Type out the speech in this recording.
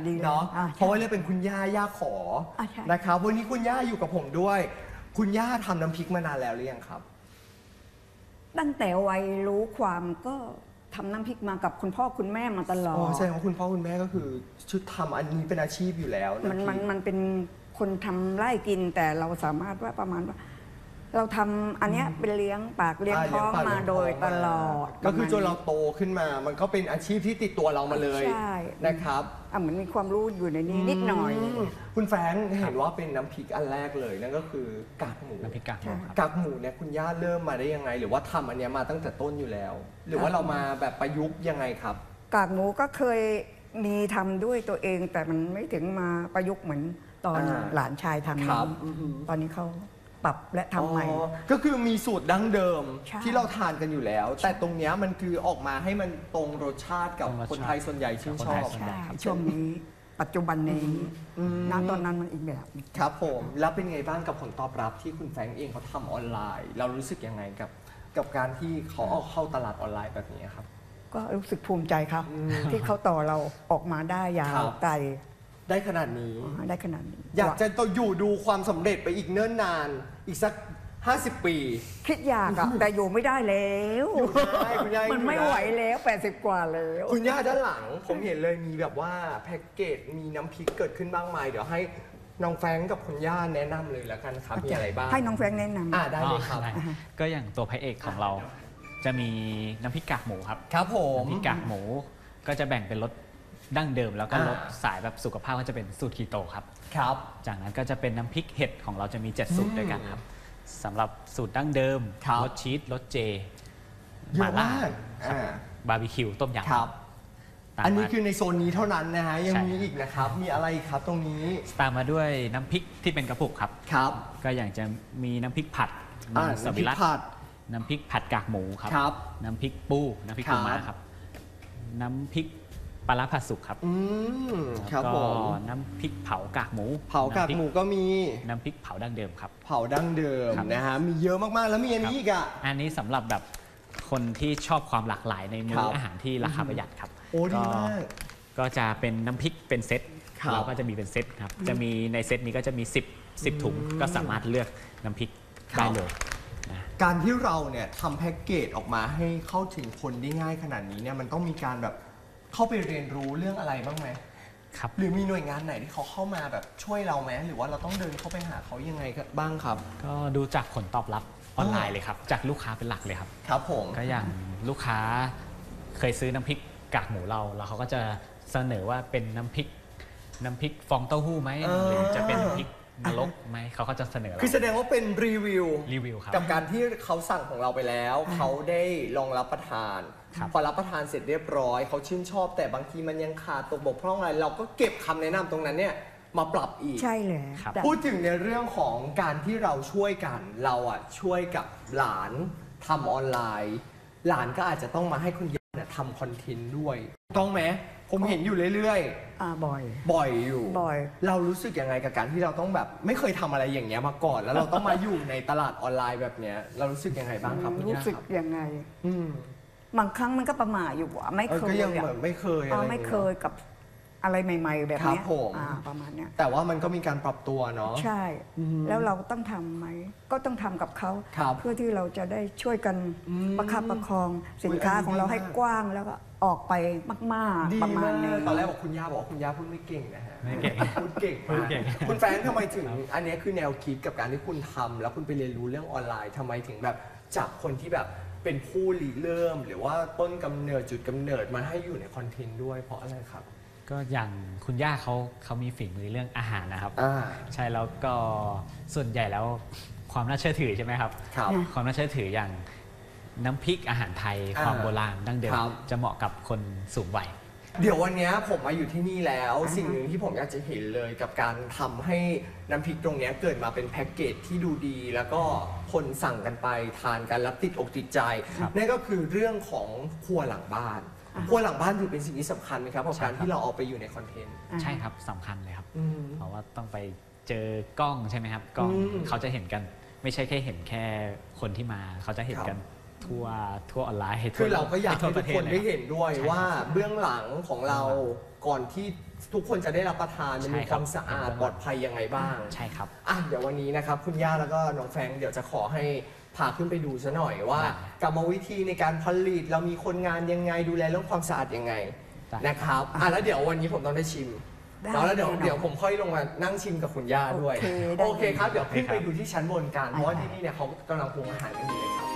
ดีเลยเนาะเพราะว่าเรียกเป็นคุณย่าขอนะครับวันนี้คุณย่าอยู่กับผมด้วย คุณย่าทำน้ำพริกมานานแล้วหรือยังครับตั้งแต่วัยรู้ความก็ทำน้ำพริกมากับคุณพ่อคุณแม่มาตลอดใช่ว่าคุณพ่อคุณแม่ก็คือชุดทำอันนี้เป็นอาชีพอยู่แล้วมันเป็นคนทำไร่กินแต่เราสามารถว่าประมาณว่าเราทำอันเนี้ยเป็นเลี้ยงปากเลี้ยงท้องมาโดยตลอดก็คือจนเราโตขึ้นมามันก็เป็นอาชีพที่ติดตัวเรามาเลยนะครับเหมือนมีความรู้อยู่ในนี้นิดหน่อยคุณแฟรงค์เห็นว่าเป็นน้ำพริกอันแรกเลยนั่นก็คือกากหมูน้ำพริกกากหมูครับกากหมูเนี่ยคุณย่าเริ่มมาได้ยังไงหรือว่าทำอันนี้มาตั้งแต่ต้นอยู่แล้วหรือว่าเรามาแบบประยุกต์ยังไงครับกากหมูก็เคยมีทำด้วยตัวเองแต่มันไม่ถึงมาประยุกต์เหมือนตอนหลานชายทำตอนนี้เขาปรับและทำใหม่ก็คือมีสูตรดั้งเดิมที่เราทานกันอยู่แล้วแต่ตรงนี้มันคือออกมาให้มันตรงรสชาติกับคนไทยส่วนใหญ่ชื่นชอบช่วงนี้ปัจจุบันนี้ณตอนนั้นมันอีกแบบครับผมแล้วเป็นไงบ้างกับผลตอบรับที่คุณแฟรงค์เองเขาทำออนไลน์เรารู้สึกยังไงกับการที่เขาเอาเข้าตลาดออนไลน์แบบนี้ครับก็รู้สึกภูมิใจครับที่เขาต่อเราออกมาได้ยาวไกลได้ขนาดนี้อยากจะอยู่ดูความสำเร็จไปอีกเนิ่นนานอีกสัก50 ปีคิดอยากแต่อยู่ไม่ได้แล้วมันไม่ไหวแล้ว80กว่าแล้วคุณย่าด้านหลังผมเห็นเลยมีแบบว่าแพ็กเกจมีน้ำพริกเกิดขึ้นบ้างไหมเดี๋ยวให้น้องแฟรงค์กับคุณย่าแนะนำเลยแล้วกันครับมีอะไรบ้างให้น้องแฟรงค์แนะนำได้เลยครับก็อย่างตัวพระเอกของเราจะมีน้ำพริกกากหมูครับครับผมน้ำพริกกากหมูก็จะแบ่งเป็นรสดั้งเดิมแล้วก็รสสายแบบสุขภาพก็จะเป็นสูตรคีโตครับจากนั้นก็จะเป็นน้ำพริกเห็ดของเราจะมี7สูตรด้วยกันครับสำหรับสูตรดั้งเดิมรสชีสรสเจหม่าล่าบาร์บีคิวต้มยำอันนี้คือในโซนนี้เท่านั้นนะฮะยังมีอีกนะครับมีอะไรครับตรงนี้ตามมาด้วยน้ำพริกที่เป็นกระปุกครับก็อย่างจะมีน้ำพริกผัดสวิรัติน้ำพริกผัดกากหมูครับน้ำพริกปูน้ำพริกปูม้าครับน้ำพริกปลาร้าผัดสุกครับครับผมน้ำพริกเผากากหมูก็มีน้ำพริกเผาดั้งเดิมครับเผาดั้งเดิมนะฮะมีเยอะมากๆแล้วมีอันนี้อีกอ่ะอันนี้สำหรับแบบคนที่ชอบความหลากหลายในมื้ออาหารที่ราคาประหยัดครับโอ้ดีมากก็จะเป็นน้ำพริกเป็นเซตเราก็จะมีเป็นเซตครับจะมีในเซตนี้ก็จะมี10ถุงก็สามารถเลือกน้ำพริกได้เลยการที่เราเนี่ยทำแพ็กเกจออกมาให้เข้าถึงคนได้ง่ายขนาดนี้เนี่ยมันต้องมีการแบบเข้าไปเรียนรู้เรื่องอะไรบ้างไหมครับหรือมีหน่วยงานไหนที่เขาเข้ามาแบบช่วยเราไหมหรือว่าเราต้องเดินเข้าไปหาเขายังไงบ้างครับก็ดูจากผลตอบรับออนไลน์เลยครับจากลูกค้าเป็นหลักเลยครับครับผมก็อย่างลูกค้าเคยซื้อน้ำพริกกากหมูเราแล้วเขาก็จะเสนอว่าเป็นน้ำพริกฟองเต้าหู้ไหมหรือจะเป็นน้ำพริกนรกไหมเขาก็จะเสนอคือแสดงว่าเป็นรีวิวครับกับการที่เขาสั่งของเราไปแล้วเขาได้ลองรับประทานพอรับประทานเสร็จเรียบร้อยเขาชื่นชอบแต่บางทีมันยังขาดตกบกพร่องอะไรเราก็เก็บคำแนะนำตรงนั้นเนี่ยมาปรับอีกใช่เลยพูดถึงในเรื่องของการที่เราช่วยกันเราช่วยกับหลานทำออนไลน์หลานก็อาจจะต้องมาให้คุณย่าเนี่ยทำคอนเทนต์ด้วยต้องไหมผมเห็นอยู่เรื่อยๆบ่อยอยู่เรารู้สึกยังไงกับการที่เราต้องแบบไม่เคยทำอะไรอย่างเงี้ยมาก่อนแล้วเราต้องมาอยู่ในตลาดออนไลน์แบบเนี้ยเรารู้สึกยังไงบ้างครับรู้สึกยังไงบางครั้งมันก็ประหม่าอยู่ไม่เคยก็ยังเหมือนไม่เคยกับอะไรใหม่ๆแบบนี้ประมาณนี้แต่ว่ามันก็มีการปรับตัวเนาะใช่แล้วเราต้องทำไหมก็ต้องทำกับเขาเพื่อที่เราจะได้ช่วยกันประคับประคองสินค้าของเราให้กว้างแล้วก็ออกไปมากๆประมาณนี้ตอนแรกบอกคุณย่าพูดไม่เก่งนะฮะไม่เก่งพูดเก่งมากคุณแฟนทำไมถึงอันนี้คือแนวคิดกับการที่คุณทำแล้วคุณไปเรียนรู้เรื่องออนไลน์ทำไมถึงแบบจับคนที่แบบเป็นผู้ริเริ่มหรือว่าต้นกำเนิดจุดกำเนิดมาให้อยู่ในคอนเทนต์ด้วยเพราะอะไรครับก็อย่างคุณย่าเขามีฝีมือเรื่องอาหารนะครับใช่แล้วก็ส่วนใหญ่แล้วความน่าเชื่อถือใช่ไหมครับความน่าเชื่อถืออย่างน้ำพริกอาหารไทยความโบราณดั้งเดิมจะเหมาะกับคนสูงวัยเดี๋ยววันนี้ผมมาอยู่ที่นี่แล้วสิ่งหนึ่งที่ผมอยากจะเห็นเลยกับการทำให้น้ำพริกตรงนี้เกิดมาเป็นแพ็กเกจที่ดูดีแล้วก็คนสั่งกันไปทานกันแล้วติดอกติดใจนั่นก็คือเรื่องของครัวหลังบ้านครัวหลังบ้านถือเป็นสิ่งที่สำคัญไหมครับกับการที่เราเอาไปอยู่ในคอนเทนต์ใช่ครับสำคัญเลยครับเพราะว่าต้องไปเจอกล้องใช่ไหมครับกล้องเขาจะเห็นกันไม่ใช่แค่เห็นแค่คนที่มาเขาจะเห็นกันทั่วออนไลน์คือเราก็อยากให้ทุกคนได้เห็นด้วยว่าเบื้องหลังของเราก่อนที่ทุกคนจะได้รับประทานมันมีความสะอาดปลอดภัยยังไงบ้างใช่ครับเดี๋ยววันนี้นะครับคุณย่าแล้วก็น้องแฟรงค์เดี๋ยวจะขอให้พาขึ้นไปดูซะหน่อยว่ากรรมวิธีในการผลิตเรามีคนงานยังไงดูแลเรื่องความสะอาดยังไงนะครับแล้วเดี๋ยววันนี้ผมต้องได้ชิมแล้วเดี๋ยวผมค่อยลงมานั่งชิมกับคุณย่าด้วยโอเคครับเดี๋ยวขึ้นไปดูที่ชั้นบนกันเพราะว่าที่นี่เนี่ยเขากำลังปรุงอาหารกันอยู่เลยครับ